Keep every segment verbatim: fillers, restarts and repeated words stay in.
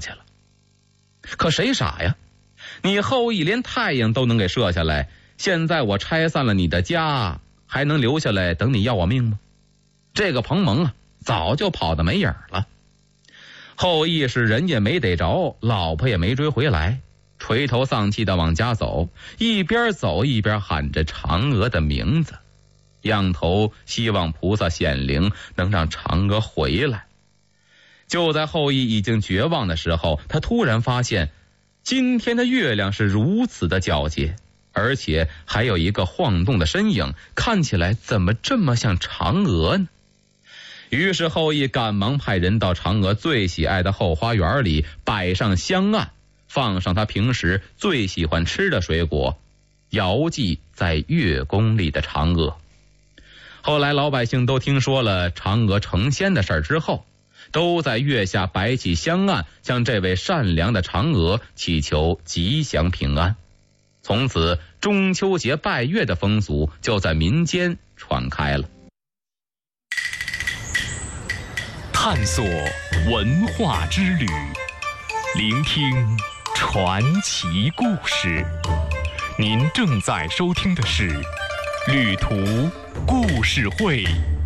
去了。可谁傻呀？你后羿连太阳都能给射下来，现在我拆散了你的家，还能留下来等你要我命吗？这个彭蒙啊，早就跑得没影了。后羿是人也没逮着，老婆也没追回来，垂头丧气地往家走，一边走一边喊着嫦娥的名字，仰头希望菩萨显灵，能让嫦娥回来。就在后羿已经绝望的时候，他突然发现今天的月亮是如此的皎洁，而且还有一个晃动的身影，看起来怎么这么像嫦娥呢？于是后羿赶忙派人到嫦娥最喜爱的后花园里摆上香案，放上他平时最喜欢吃的水果，遥祭在月宫里的嫦娥。后来老百姓都听说了嫦娥成仙的事儿之后，都在月下摆起香案，向这位善良的嫦娥祈求吉祥平安。从此中秋节拜月的风俗就在民间传开了。 探索文化之旅，聆听传奇故事。您正在收听的是旅途故事会。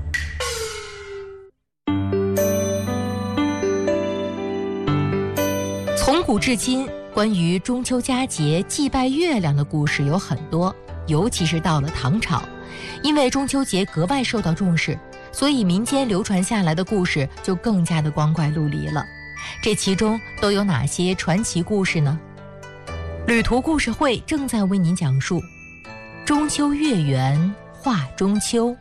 从古至今，关于中秋佳节祭拜月亮的故事有很多，尤其是到了唐朝，因为中秋节格外受到重视，所以民间流传下来的故事就更加的光怪陆离了。这其中都有哪些传奇故事呢？旅途故事会正在为您讲述中秋月圆话中秋。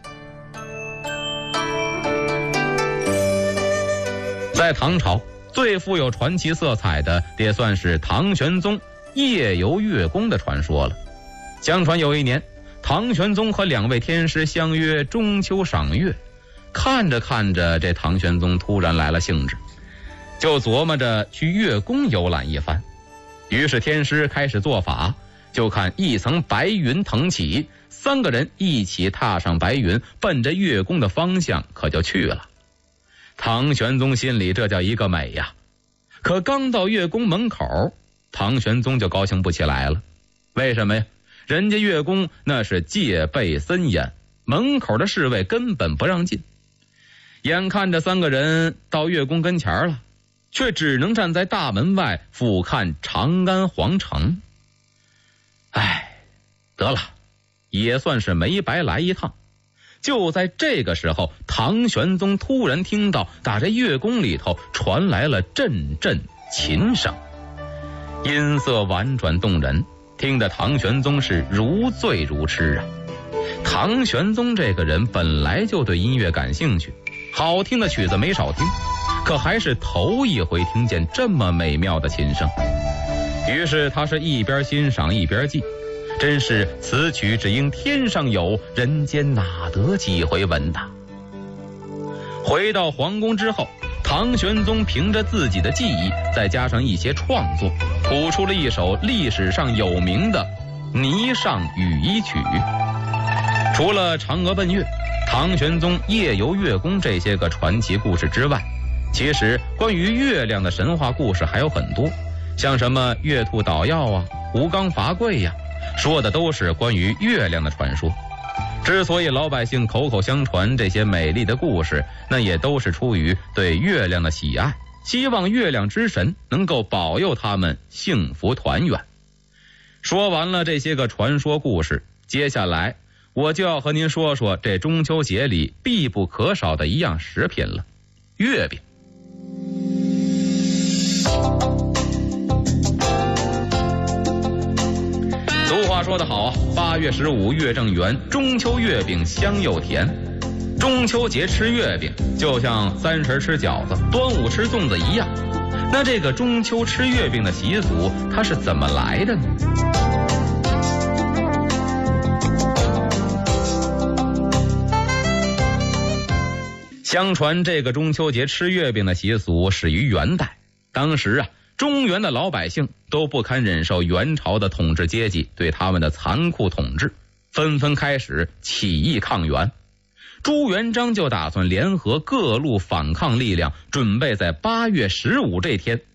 在唐朝，最富有传奇色彩的也算是唐玄宗夜游月宫的传说了。相传有一年，唐玄宗和两位天师相约中秋赏月，看着看着，这唐玄宗突然来了兴致，就琢磨着去月宫游览一番。于是天师开始做法，就看一层白云腾起，三个人一起踏上白云，奔着月宫的方向可就去了。唐玄宗心里这叫一个美呀！可刚到月宫门口，唐玄宗就高兴不起来了。为什么呀？人家月宫那是戒备森严，门口的侍卫根本不让进。眼看着三个人到月宫跟前了，却只能站在大门外俯瞰长安皇城。唉，得了，也算是没白来一趟。就在这个时候，唐玄宗突然听到打这月宫里头传来了阵阵琴声，音色婉转动人，听得唐玄宗是如醉如痴啊。唐玄宗这个人本来就对音乐感兴趣，好听的曲子没少听，可还是头一回听见这么美妙的琴声。于是他是一边欣赏一边记，真是此曲只应天上有，人间哪得几回闻呐。回到皇宫之后，唐玄宗凭着自己的技艺，再加上一些创作，谱出了一首历史上有名的《霓裳羽衣曲》。除了嫦娥奔月、唐玄宗夜游月宫这些个传奇故事之外，其实关于月亮的神话故事还有很多，像什么月兔捣药啊、吴刚伐桂呀、啊，说的都是关于月亮的传说。之所以老百姓口口相传这些美丽的故事，那也都是出于对月亮的喜爱，希望月亮之神能够保佑他们幸福团圆。说完了这些个传说故事，接下来我就要和您说说这中秋节里必不可少的一样食品了——月饼。俗话说得好啊，八月十五月正圆，中秋月饼香又甜。中秋节吃月饼，就像三十吃饺子、端午吃粽子一样。那这个中秋吃月饼的习俗，它是怎么来的呢？相传这个中秋节吃月饼的习俗始于元代，当时啊，中原的老百姓都不堪忍受元朝的统治阶级对他们的残酷统治，纷纷开始起义抗元。朱元璋就打算联合各路反抗力量，准备在八月十五这天